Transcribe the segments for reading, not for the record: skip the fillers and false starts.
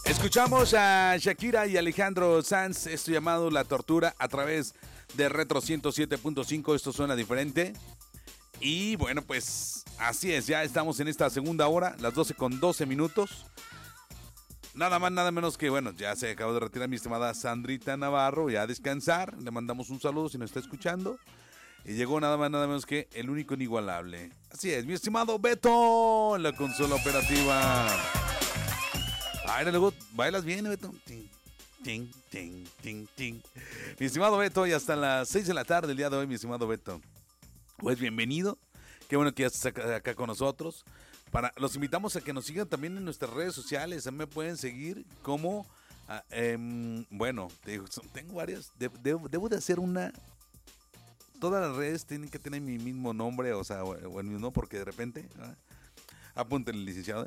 Escuchamos a Shakira y Alejandro Sanz, esto llamado La Tortura, a través de Retro 107.5. Esto suena diferente. Y bueno, pues así es, ya estamos en esta segunda hora, las 12:12. Nada más, nada menos que, bueno, ya se acabó de retirar mi estimada Sandrita Navarro, ya a descansar. Le mandamos un saludo si nos está escuchando. Y llegó nada más, nada menos que el único inigualable. Así es, mi estimado Beto, en la consola operativa. Ay, luego bailas bien, Beto. Ting, ting, ting, ting, ting. Mi estimado Beto, y hasta las 6 de la tarde el día de hoy, mi estimado Beto. Pues bienvenido. Qué bueno que ya estás acá con nosotros. Los invitamos a que nos sigan también en nuestras redes sociales. A mí me pueden seguir como... bueno, tengo varias. Debo de hacer una... Todas las redes tienen que tener mi mismo nombre, o sea, o el mismo, porque de repente... Apúntenle, licenciado.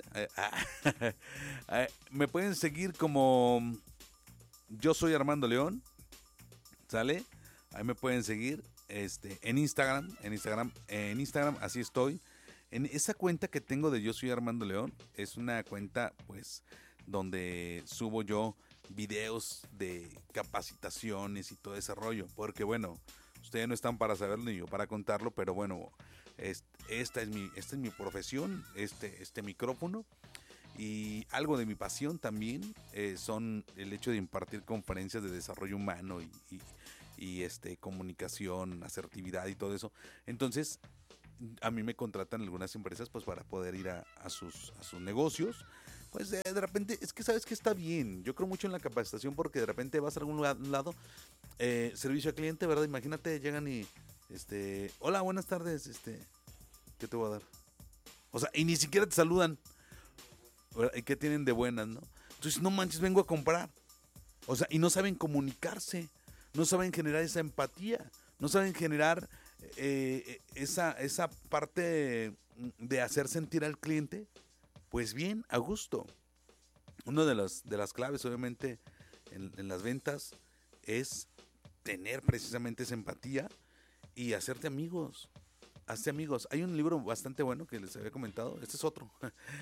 Me pueden seguir como Yo Soy Armando León. ¿Sale? Ahí me pueden seguir en Instagram. En Instagram, así estoy. En esa cuenta que tengo de Yo Soy Armando León, es una cuenta, pues, donde subo yo videos de capacitaciones y todo ese rollo. Porque, bueno, ustedes no están para saberlo ni yo para contarlo, pero bueno, esta es mi profesión, este micrófono. Y algo de mi pasión también son el hecho de impartir conferencias de desarrollo humano y comunicación, asertividad y todo eso. Entonces, a mí me contratan algunas empresas pues para poder ir a sus negocios. Pues de repente, es que sabes que está bien. Yo creo mucho en la capacitación porque de repente vas a algún lado, servicio al cliente, ¿verdad? Imagínate, llegan y, hola, buenas tardes, ¿qué te voy a dar? O sea, y ni siquiera te saludan. ¿Y qué tienen de buenas, no? Entonces, no manches, vengo a comprar. O sea, y no saben comunicarse, no saben generar esa empatía, no saben generar esa parte de hacer sentir al cliente, pues bien, a gusto. Una de las claves, obviamente, en las ventas es tener precisamente esa empatía y hacerte amigos. Hazte amigos. Hay un libro bastante bueno que les había comentado. Este es otro.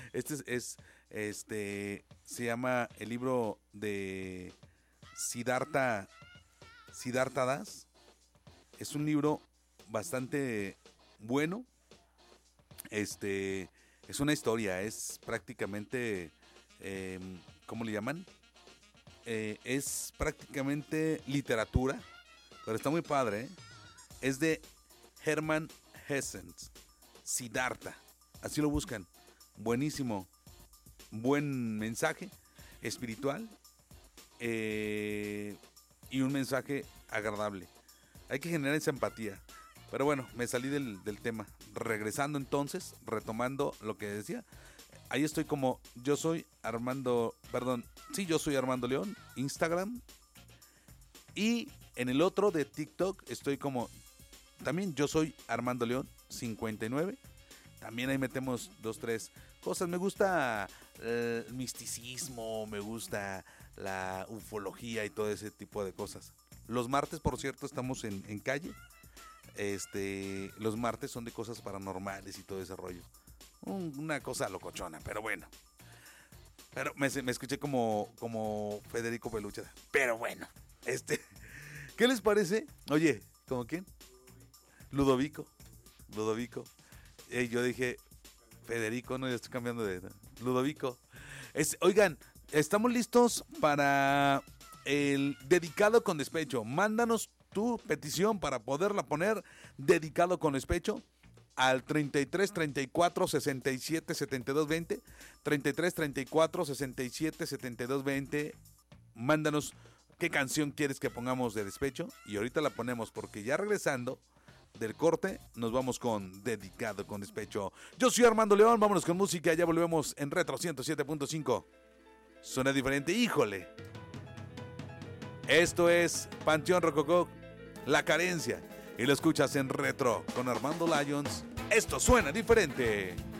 Se llama el libro de Siddhartha Das. Es un libro bastante bueno. Es una historia. Es prácticamente, ¿cómo le llaman? Es prácticamente literatura, pero está muy padre, ¿eh? Es de Hermann Hesse, Siddhartha, así lo buscan. Buenísimo, buen mensaje espiritual y un mensaje agradable. Hay que generar esa empatía. Pero bueno, me salí del tema. Regresando entonces, retomando lo que decía. Ahí estoy como Yo Soy Armando León, Instagram. Y en el otro de TikTok estoy como también Yo Soy Armando León 59. También ahí metemos 2-3 cosas. Me gusta el misticismo, me gusta la ufología y todo ese tipo de cosas. Los martes, por cierto, estamos en calle. Los martes son de cosas paranormales y todo ese rollo. Una cosa locochona, pero bueno. Pero me escuché como Federico Peluche. Pero bueno, ¿qué les parece? Oye, ¿cómo quién? Ludovico. Yo dije Federico, no, ya estoy cambiando de Ludovico. Oigan, estamos listos para el dedicado con despecho. Mándanos tu petición para poderla poner dedicado con despecho al 33 34 67 72 20, 33 34 67 72 20. Mándanos qué canción quieres que pongamos de despecho y ahorita la ponemos, porque ya regresando del corte nos vamos con dedicado con despecho. Yo soy Armando León, vámonos con música, ya volvemos en Retro 107.5. Suena diferente, híjole. Esto es Panteón Rococó, La Carencia, y lo escuchas en Retro con Armando Lions. Esto suena diferente.